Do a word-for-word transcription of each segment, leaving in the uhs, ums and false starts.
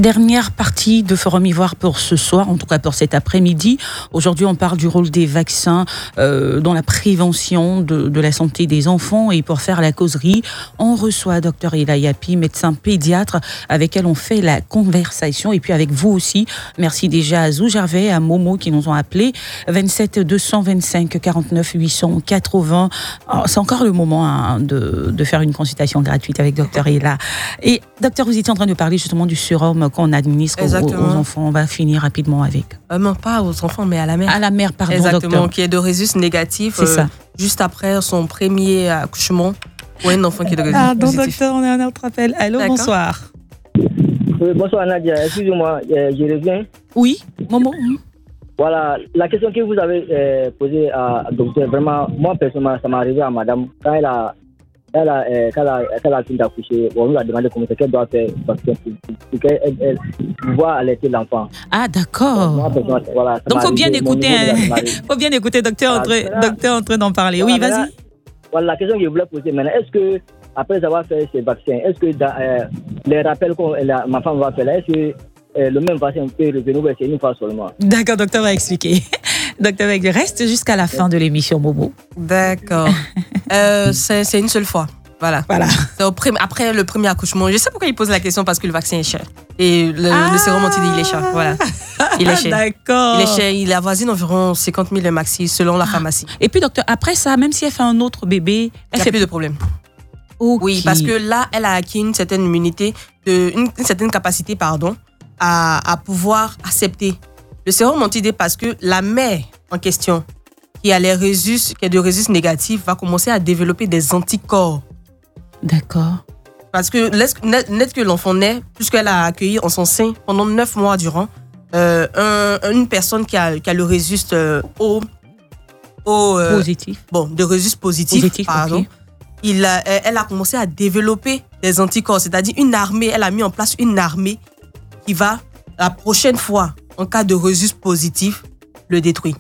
Dernière partie de Forum Ivoire pour ce soir, en tout cas pour cet après-midi. Aujourd'hui, on parle du rôle des vaccins euh, dans la prévention de, de la santé des enfants. Et pour faire la causerie, on reçoit Dr Ella Yapi, médecin pédiatre, avec elle on fait la conversation. Et puis avec vous aussi, merci déjà à Zou Gervais, à Momo qui nous ont appelés. vingt-sept deux cent vingt-cinq quarante-neuf huit cent quatre-vingts. Alors, c'est encore le moment hein, de, de faire une consultation gratuite avec Dr Ella. Et docteur, vous étiez en train de parler justement du sérum qu'on administre aux, aux enfants. On va finir rapidement avec. Euh, non, pas aux enfants, mais à la mère. À la mère, pardon, Exactement, docteur. qui est de rhésus négatif. C'est euh, ça. Juste après son premier accouchement, ou un enfant qui est de rhésus ah, positif. Ah, docteur, on a un autre appel. Allô, D'accord. bonsoir. Oui, bonsoir Nadia, excusez-moi, je reviens. Oui, Momo. Voilà, la question que vous avez euh, posée à docteur, vraiment, moi personnellement, ça m'est arrivé à madame, quand elle a, elle a, euh, quand elle a, quand elle a fini d'accoucher, on lui a demandé comment c'est qu'elle doit faire parce que pour qu'elle elle, elle, pouvoir allaiter l'enfant. Ah, d'accord. Moi, voilà, donc, il faut bien écouter, il hein. faut bien écouter, docteur, voilà, entre, là, docteur en train d'en parler. Voilà, oui, vas-y. Là, voilà, la question que je voulais poser maintenant, est-ce que, après avoir fait ces vaccins, est-ce que dans euh, les rappels que la, ma femme va faire là, est-ce que euh, le même vaccin peut revenir ou c'est une fois seulement? D'accord, docteur va expliquer. Docteur, reste jusqu'à la fin de l'émission, Momo. D'accord. euh, c'est, c'est une seule fois. Voilà. voilà. C'est au prim- après le premier accouchement. Je sais pourquoi il pose la question, parce que le vaccin est cher. Et le, ah le sérum anti-D, il est cher. Voilà. Il est cher. D'accord. Il est cher. Il avoisine environ cinquante mille le maxi, selon la pharmacie. Et puis, docteur, après ça, même si elle fait un autre bébé, elle il n'y a fait plus de problème. Okay. Oui, parce que là, elle a acquis une certaine immunité, de, une, une certaine capacité, pardon, à, à pouvoir accepter le sérum anti-D, parce que la mère en question, qui a les rhésus, qui est de rhésus négatif, va commencer à développer des anticorps. D'accord. Parce que net que l'enfant naît, puisqu'elle a accueilli en son sein pendant neuf mois durant, euh, un, une personne qui a, qui a le rhésus euh, au, au euh, positif. Bon, de rhésus positif, positif pardon. Okay. Il a, elle a commencé à développer des anticorps, c'est-à-dire une armée. Elle a mis en place une armée qui va, la prochaine fois, en cas de rhésus positif, le détruire.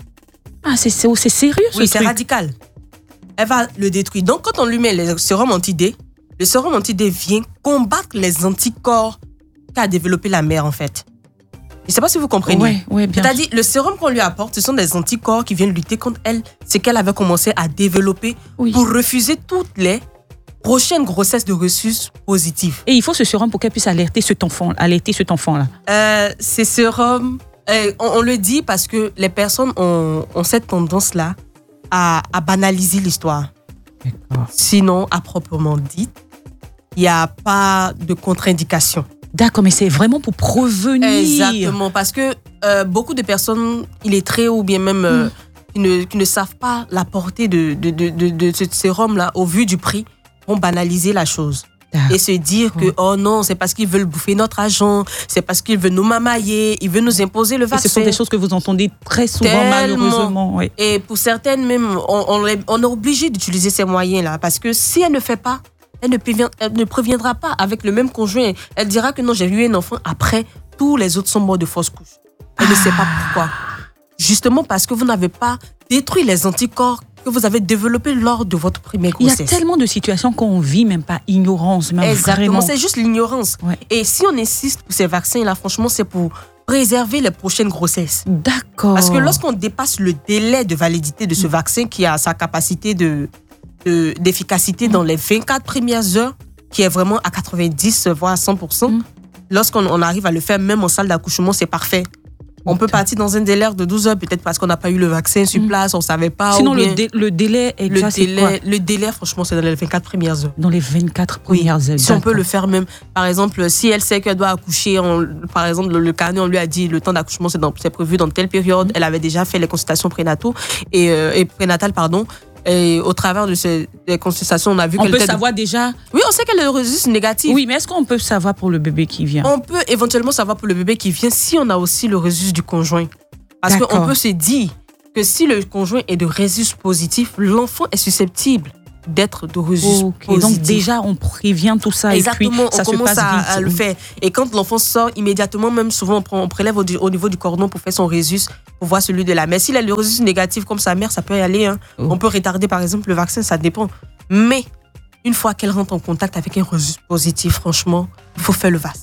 Ah, c'est, c'est, c'est sérieux ce Oui, truc. C'est radical. Elle va le détruire. Donc, quand on lui met le sérum anti-D, le sérum anti-D vient combattre les anticorps qu'a développé la mère, en fait. Je ne sais pas si vous comprenez. Ouais, ouais, bien C'est-à-dire, le sérum qu'on lui apporte, ce sont des anticorps qui viennent lutter contre elle, ce qu'elle avait commencé à développer oui. pour refuser toutes les prochaines grossesses de rhésus positifs. Et il faut ce sérum pour qu'elle puisse alerter cet enfant, alerter cet enfant-là. Euh, ces sérums, euh, on, on le dit parce que les personnes ont, ont cette tendance-là à, à banaliser l'histoire. D'accord. Sinon, à proprement dit, il n'y a pas de contre-indication. D'accord, mais c'est vraiment pour prévenir. Exactement, parce que euh, beaucoup de personnes illettrées ou bien même euh, mm. qui, ne, qui ne savent pas la portée de, de, de, de, de ce sérum-là au vu du prix vont banaliser la chose. D'accord. Et se dire que oh non, c'est parce qu'ils veulent bouffer notre argent, c'est parce qu'ils veulent nous mamailler, ils veulent nous imposer le vaccin. Et ce sont des choses que vous entendez très souvent, Tellement. malheureusement. Oui. Et pour certaines même, on, on, est, on est obligé d'utiliser ces moyens-là, parce que si elle ne fait pas, elle ne, prévient, elle ne préviendra pas avec le même conjoint. Elle dira que non, j'ai eu un enfant, après, tous les autres sont morts de fausse couche. Elle ah. ne sait pas pourquoi. Justement parce que vous n'avez pas détruit les anticorps que vous avez développés lors de votre première grossesse. Il y a tellement de situations qu'on vit, même pas ignorance. Même Exactement, vraiment. C'est juste l'ignorance. Ouais. Et si on insiste pour ces vaccins-là, franchement, c'est pour préserver les prochaines grossesses. D'accord. Parce que lorsqu'on dépasse le délai de validité de ce vaccin qui a sa capacité de... De, d'efficacité mmh. dans les vingt-quatre premières heures, qui est vraiment à quatre-vingt-dix, voire à cent pour cent. Mmh. Lorsqu'on on arrive à le faire, même en salle d'accouchement, c'est parfait. On peut partir dans un délai de douze heures, peut-être parce qu'on n'a pas eu le vaccin sur place, on ne savait pas. Sinon, ou bien le, dé, le délai est le délai, le délai, franchement, c'est dans les vingt-quatre premières heures. Dans les vingt-quatre premières oui. heures. Si on peut le faire même, par exemple, si elle sait qu'elle doit accoucher, on, par exemple, le, le carnet, on lui a dit le temps d'accouchement, c'est, dans, c'est prévu dans telle période. Mmh. Elle avait déjà fait les consultations prénataux et, euh, et prénatales, pardon. Et au travers de ces consultations, on a vu on qu'elle peut savoir de... déjà. Oui, on sait qu'elle est rhésus négatif. Oui, mais est-ce qu'on peut savoir pour le bébé qui vient? On peut éventuellement savoir pour le bébé qui vient si on a aussi le rhésus du conjoint. Parce D'accord. qu'on peut se dire que si le conjoint est de rhésus positif, l'enfant est susceptible d'être de rhésus okay. positif. Donc déjà, on prévient tout ça. Exactement, et puis ça on commence se passe à, vite. à le faire. Et quand l'enfant sort, immédiatement, même souvent, on, prend, on prélève au, au niveau du cordon pour faire son rhésus, pour voir celui de la mère. S'il a le rhésus négatif comme sa mère, ça peut y aller. Hein. Oh. On peut retarder, par exemple, le vaccin, ça dépend. Mais une fois qu'elle rentre en contact avec un rhésus positif, franchement, il faut faire le vaccin.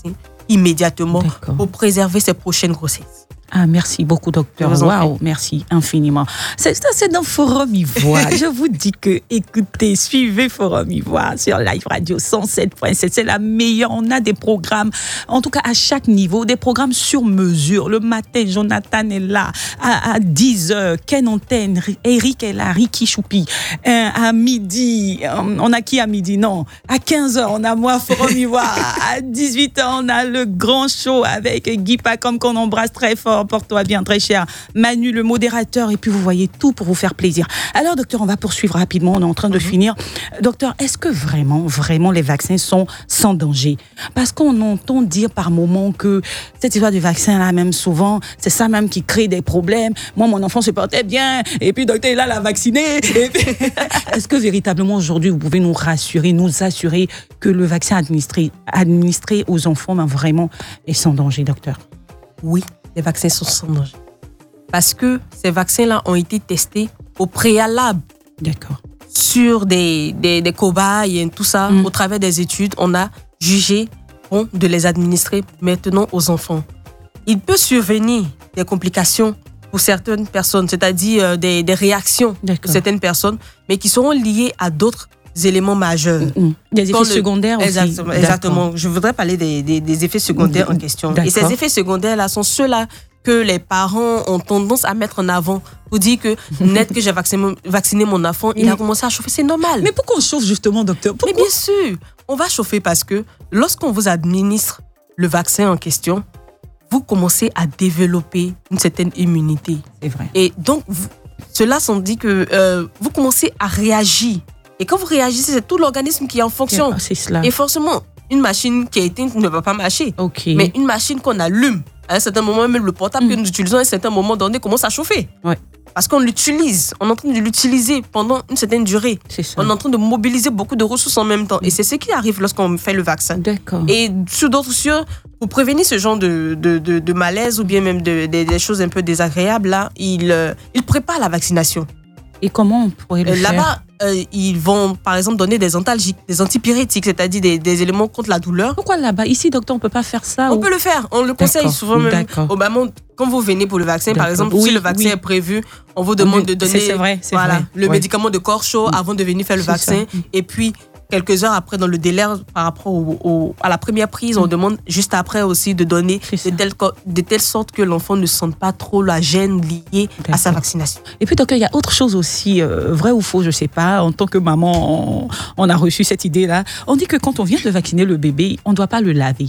immédiatement D'accord. pour préserver ses prochaines grossesses. Ah, merci beaucoup, docteur. Waouh, merci infiniment. C'est ça, c'est dans Forum Ivoire. Je vous dis que, écoutez, suivez Forum Ivoire sur Live Radio cent sept point sept. C'est la meilleure. On a des programmes, en tout cas à chaque niveau, des programmes sur mesure. Le matin, Jonathan est là. À, à dix heures, Ken Antenne, Eric est là, Ricky Choupi. Euh, à midi, on a qui à midi? Non. À quinze heures, on a moi, Forum Ivoire. À dix-huit heures, on a le grand show avec Guy Pacom qu'on embrasse très fort. Porte-toi bien, très cher. Manu, le modérateur, et puis vous voyez tout pour vous faire plaisir. Alors, docteur, on va poursuivre rapidement. On est en train de mm-hmm. finir. Docteur, est-ce que vraiment, vraiment, les vaccins sont sans danger? Parce qu'on entend dire par moments que cette histoire du vaccin-là, même souvent, c'est ça même qui crée des problèmes. Moi, mon enfant se portait bien, et puis docteur, là, l'a vacciné. Et puis... Est-ce que véritablement, aujourd'hui, vous pouvez nous rassurer, nous assurer que le vaccin administré, administré aux enfants, ben, vraiment, est sans danger, docteur? Oui. Les vaccins sont sans danger. Parce que ces vaccins-là ont été testés au préalable. D'accord. Sur des, des, des cobayes et tout ça, mmh. au travers des études, on a jugé bon de les administrer maintenant aux enfants. Il peut survenir des complications pour certaines personnes, c'est-à-dire euh, des, des réactions D'accord. de certaines personnes, mais qui seront liées à d'autres éléments majeurs. Mmh. Des effets le... secondaires aussi. Exactement. exactement. Je voudrais parler des, des, des effets secondaires mmh. en question. D'accord. Et ces effets secondaires-là sont ceux-là que les parents ont tendance à mettre en avant pour dire que net que j'ai vacciné, vacciné mon enfant, il mmh. a commencé à chauffer, c'est normal. Mais pourquoi on chauffe justement, docteur? Pourquoi? Mais bien sûr, on va chauffer parce que lorsqu'on vous administre le vaccin en question, vous commencez à développer une certaine immunité. C'est vrai. Et donc, vous, cela s'en dit que euh, vous commencez à réagir. Et quand vous réagissez, c'est tout l'organisme qui est en fonction. C'est cela. Et forcément, une machine qui est éteinte ne va pas marcher. Okay. Mais une machine qu'on allume, à un certain moment, même le portable mmh. que nous utilisons, à un certain moment donné, commence à chauffer. Ouais. Parce qu'on l'utilise, on est en train de l'utiliser pendant une certaine durée. C'est ça. On est en train de mobiliser beaucoup de ressources en même temps. Mmh. Et c'est ce qui arrive lorsqu'on fait le vaccin. D'accord. Et sur d'autres cieux, pour prévenir ce genre de, de, de, de malaise ou bien même de, de, des choses un peu désagréables, là, il, euh, il prépare la vaccination. Et comment on pourrait le euh, faire? Là-bas, euh, ils vont, par exemple, donner des antalgiques, des antipyrétiques, c'est-à-dire des, des éléments contre la douleur. Pourquoi là-bas? Ici, docteur, on ne peut pas faire ça? On ou... peut le faire. On le conseille D'accord. souvent même. D'accord. Au moment, quand vous venez pour le vaccin, D'accord. par exemple, oui, si le vaccin oui. est prévu, on vous demande de donner c'est, c'est vrai, c'est voilà, vrai. le ouais. médicament de corps chaud mmh. avant de venir faire le c'est vaccin. Ça. Et puis, quelques heures après, dans le délai par rapport au, au, à la première prise, mmh. on demande juste après aussi de donner de telle, de telle sorte que l'enfant ne sente pas trop la gêne liée D'accord. à sa vaccination. Et puis, docteur, il y a autre chose aussi, euh, vrai ou faux, je ne sais pas. En tant que maman, on, on a reçu cette idée-là. On dit que quand on vient de vacciner le bébé, on ne doit pas le laver.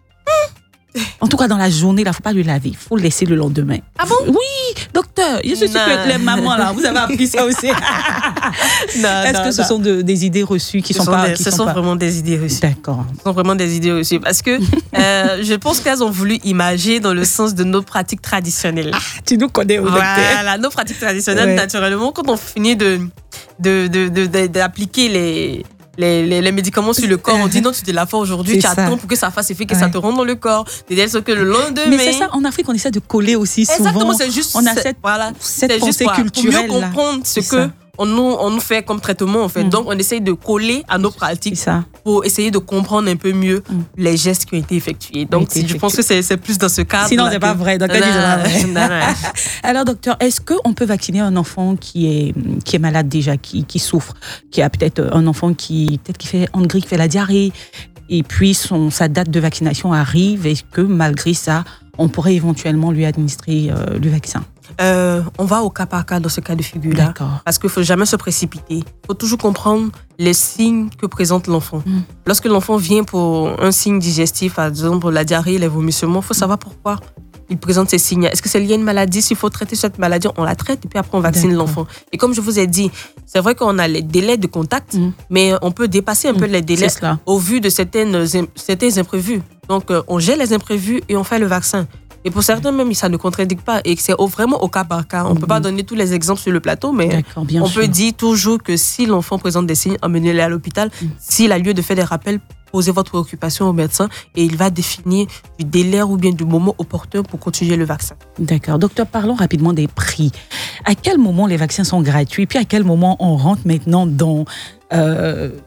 En tout cas, dans la journée, il ne faut pas le laver. Il faut le laisser le lendemain. Ah bon? Oui, docteur. Je suis sûre que les mamans, là, vous avez appris ça aussi. non, Est-ce non, que ce non. sont de, des idées reçues qui ce sont, sont pas... Des, qui ce sont, sont pas... vraiment des idées reçues. D'accord. Ce sont vraiment des idées reçues. Parce que euh, je pense qu'elles ont voulu imager dans le sens de nos pratiques traditionnelles. Ah, tu nous connais, au docteur. Voilà, nos pratiques traditionnelles, ouais. naturellement, quand on finit de, de, de, de, de, d'appliquer les... Les, les, les médicaments sur le corps, on dit non, tu te la fais aujourd'hui, tu attends pour que ça fasse effet, que ouais. ça te rentre dans le corps. C'est-à-dire que le lendemain. Mais c'est ça, en Afrique, on essaie de coller aussi souvent. Exactement, c'est juste. On a cette, voilà, cette c'est pensée juste, culturelle. Pour mieux comprendre ce que. Ça. On nous, on nous fait comme traitement en fait. Mm. Donc on essaye de coller à nos pratiques ça. pour essayer de comprendre un peu mieux mm. les gestes qui ont été effectués. Donc été je effectué. pense que c'est, c'est plus dans ce cadre. Sinon c'est que... pas vrai. Docteur, non, pas vrai. Non, non. Alors docteur, est-ce qu'on peut vacciner un enfant qui est, qui est malade déjà, qui, qui souffre, qui a peut-être un enfant qui, peut-être qui fait en gris, qui fait la diarrhée, et puis son, sa date de vaccination arrive, est-ce que malgré ça, on pourrait éventuellement lui administrer euh, le vaccin? Euh, on va au cas par cas dans ce cas de figure-là. D'accord. Parce qu'il ne faut jamais se précipiter. Il faut toujours comprendre les signes que présente l'enfant. Mm. Lorsque l'enfant vient pour un signe digestif, par exemple la diarrhée, les vomissements, il faut savoir pourquoi il présente ces signes. Est-ce que c'est lié à une maladie? S'il faut traiter cette maladie, on la traite et puis après on vaccine D'accord. l'enfant. Et comme je vous ai dit, c'est vrai qu'on a les délais de contact, mm. mais on peut dépasser un mm. peu les délais au vu de certaines, certains imprévus. Donc on gère les imprévus et on fait le vaccin. Et pour certains même, ça ne contredit pas et c'est vraiment au cas par cas. On ne mmh. peut pas donner tous les exemples sur le plateau, mais on sûr. peut dire toujours que si l'enfant présente des signes, emmenez-le à l'hôpital. Mmh. S'il a lieu de faire des rappels, posez votre préoccupation au médecin et il va définir du délai ou bien du moment opportun pour continuer le vaccin. D'accord. Docteur, parlons rapidement des prix. À quel moment les vaccins sont gratuits? Puis à quel moment on rentre maintenant dans... Euh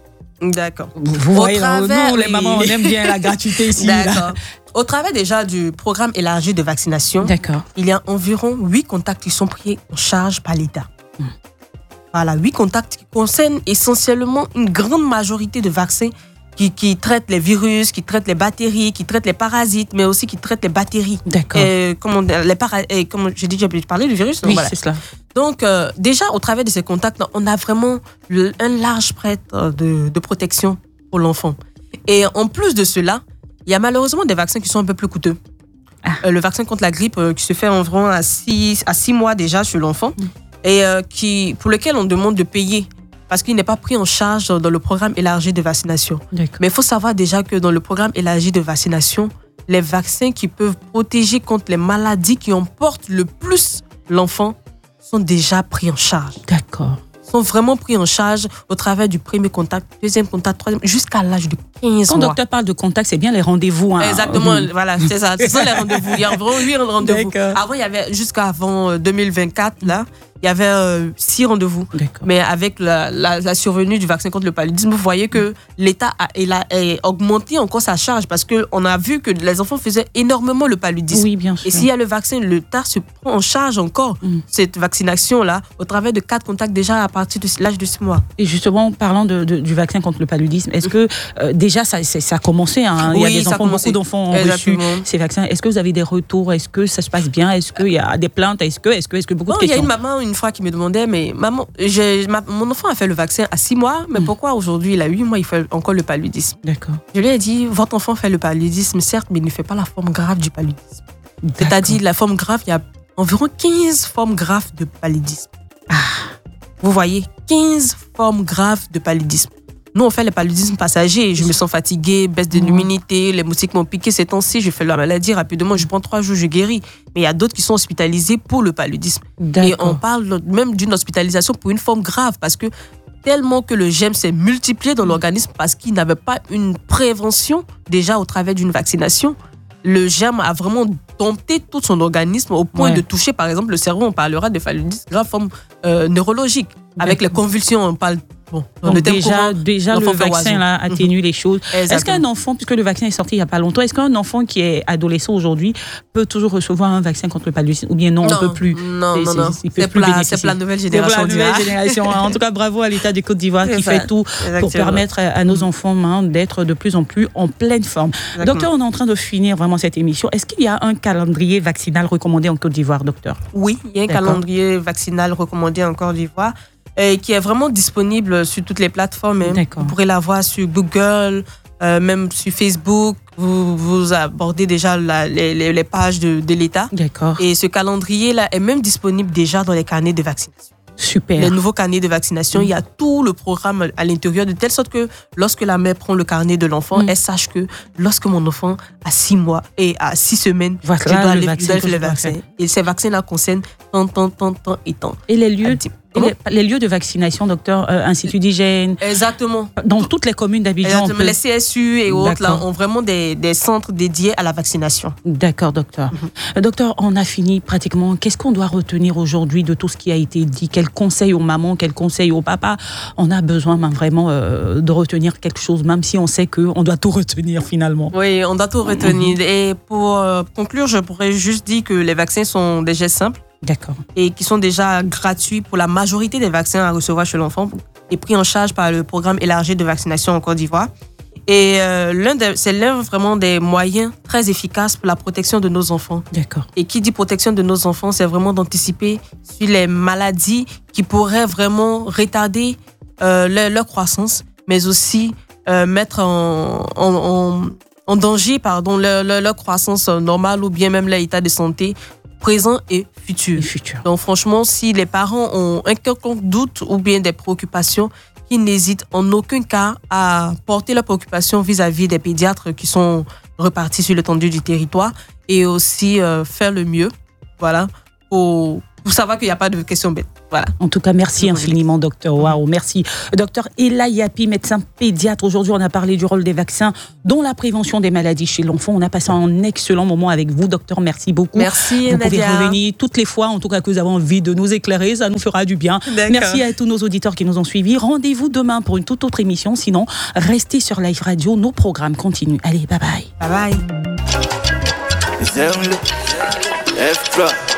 D'accord. Vous, vous voyez, travers, nous, les oui. mamans, on aime bien la gratuité ici. D'accord. Là. Au travers déjà du programme élargi de vaccination, D'accord. il y a environ huit contacts qui sont pris en charge par l'État. Mmh. Voilà, huit contacts qui concernent essentiellement une grande majorité de vaccins qui, qui traitent les virus, qui traitent les bactéries, qui traitent les parasites, mais aussi qui traitent les bactéries. D'accord. Et, comme, on, les para, et comme j'ai dit, j'ai parlé du virus. Donc oui, voilà. c'est cela. Donc, euh, déjà, au travers de ces contacts, on a vraiment le, un large spectre de, de protection pour l'enfant. Et en plus de cela, il y a malheureusement des vaccins qui sont un peu plus coûteux. Ah. Euh, le vaccin contre la grippe euh, qui se fait environ à six mois déjà sur l'enfant mmh. et euh, qui, pour lequel on demande de payer parce qu'il n'est pas pris en charge dans le programme élargi de vaccination. D'accord. Mais il faut savoir déjà que dans le programme élargi de vaccination, les vaccins qui peuvent protéger contre les maladies qui emportent le plus l'enfant sont déjà pris en charge. D'accord. Sont vraiment pris en charge au travers du premier contact, deuxième contact, troisième, jusqu'à l'âge de quinze Quand mois. Quand le docteur parle de contact, c'est bien les rendez-vous. Hein. Exactement, mmh. voilà, c'est ça. Ce sont les rendez-vous. Il y a environ huit rendez-vous. D'accord. Avant, il y avait, jusqu'avant deux mille vingt-quatre, là, il y avait euh, six rendez-vous. D'accord. Mais avec la, la, la survenue du vaccin contre le paludisme, vous voyez que l'État a, il a, a augmenté encore sa charge parce qu'on a vu que les enfants faisaient énormément le paludisme. Oui, bien sûr. Et s'il y a le vaccin, l'État se prend en charge encore mmh. cette vaccination-là au travers de quatre contacts déjà à partir de l'âge de six mois. Et justement, parlant de, de, du vaccin contre le paludisme, est-ce que euh, déjà ça, ça a commencé hein, oui, il y a des enfants, beaucoup d'enfants ont reçu ces vaccins. Est-ce que vous avez des retours? Est-ce que ça se passe bien? Est-ce qu'il y a des plaintes? Est-ce que, est-ce que, est-ce que beaucoup bon, de questions? Il y a une maman une fois qui me demandait, mais maman, j'ai, ma, mon enfant a fait le vaccin à six mois, mais mmh. pourquoi aujourd'hui il a huit mois, il fait encore le paludisme? D'accord. Je lui ai dit, votre enfant fait le paludisme, certes, mais il ne fait pas la forme grave du paludisme. D'accord. C'est-à-dire, la forme grave, il y a environ quinze formes graves de paludisme. Ah. Vous voyez, quinze formes graves de paludisme. Nous, on fait le paludisme passager. Je me sens fatiguée, baisse de l'immunité, les moustiques m'ont piqué ces temps-ci, je fais la maladie rapidement, je prends trois jours, je guéris. Mais il y a d'autres qui sont hospitalisés pour le paludisme. D'accord. Et on parle même d'une hospitalisation pour une forme grave parce que tellement que le germe s'est multiplié dans l'organisme parce qu'il n'avait pas une prévention déjà au travers d'une vaccination. Le germe a vraiment dompté tout son organisme au point ouais. de toucher, par exemple, le cerveau. On parlera de paludisme grave forme euh, neurologique. Avec les convulsions, on parle... Bon, donc déjà, déjà le vaccin là, atténue mmh. les choses. Exactement. Est-ce qu'un enfant, puisque le vaccin est sorti il n'y a pas longtemps, est-ce qu'un enfant qui est adolescent aujourd'hui peut toujours recevoir un vaccin contre le paludisme ou bien non, non on ne peut plus? Non, non, non. C'est, c'est, pour la, c'est pour la nouvelle génération. C'est pour la nouvelle génération. En tout cas, bravo à l'État du Côte d'Ivoire qui fait tout Exactement. Pour permettre à nos enfants hein, d'être de plus en plus en pleine forme. Exactement. Docteur, on est en train de finir vraiment cette émission. Est-ce qu'il y a un calendrier vaccinal recommandé en Côte d'Ivoire, docteur? Oui, il y a un D'accord. calendrier vaccinal recommandé en Côte d'Ivoire. Et qui est vraiment disponible sur toutes les plateformes. Hein. Vous pourrez la voir sur Google, euh, même sur Facebook. Vous, vous abordez déjà la, les, les pages de, de l'État. D'accord. Et ce calendrier-là est même disponible déjà dans les carnets de vaccination. Super. Les nouveaux carnets de vaccination, mmh. il y a tout le programme à l'intérieur, de telle sorte que lorsque la mère prend le carnet de l'enfant, mmh. elle sache que lorsque mon enfant a six mois et à six semaines, voilà, je dois le aller faire le vaccin. Et ces vaccins-là concernent tant, tant, tant, tant et tant. Et les lieux Et les, les lieux de vaccination, docteur, euh, Institut d'hygiène. Exactement. Dans toutes les communes d'Abidjan. Peut... Les C S U et autres là, ont vraiment des, des centres dédiés à la vaccination. D'accord, docteur. Mm-hmm. Docteur, on a fini pratiquement. Qu'est-ce qu'on doit retenir aujourd'hui de tout ce qui a été dit? Quels conseils aux mamans, quels conseils aux papas? On a besoin même, vraiment euh, de retenir quelque chose, même si on sait qu'on doit tout retenir finalement. Oui, on doit tout retenir. Mm-hmm. Et pour euh, conclure, je pourrais juste dire que les vaccins sont des gestes simples. D'accord. Et qui sont déjà gratuits pour la majorité des vaccins à recevoir chez l'enfant et pris en charge par le programme élargi de vaccination en Côte d'Ivoire. Et euh, l'un de, c'est l'un vraiment des moyens très efficaces pour la protection de nos enfants. D'accord. Et qui dit protection de nos enfants, c'est vraiment d'anticiper sur les maladies qui pourraient vraiment retarder euh, leur, leur croissance, mais aussi euh, mettre en, en, en, en danger pardon, leur, leur, leur croissance normale ou bien même leur état de santé présent et futur. Et futur. Donc franchement, si les parents ont un quelconque doute ou bien des préoccupations, qu'ils n'hésitent en aucun cas à porter leurs préoccupations vis-à-vis des pédiatres qui sont repartis sur l'étendue du territoire et aussi euh, faire le mieux, voilà, pour pour savoir qu'il n'y a pas de questions bêtes. Voilà. En tout cas, merci infiniment, docteur. Waouh, merci. Docteur Ella Yapi, médecin pédiatre. Aujourd'hui, on a parlé du rôle des vaccins dans la prévention des maladies chez l'enfant. On a passé un excellent moment avec vous, docteur. Merci beaucoup. Merci, Vous Nadia. pouvez revenir toutes les fois, en tout cas, que vous avez envie de nous éclairer. Ça nous fera du bien. D'accord. Merci à tous nos auditeurs qui nous ont suivis. Rendez-vous demain pour une toute autre émission. Sinon, restez sur Live Radio. Nos programmes continuent. Allez, bye bye. Bye bye. F trois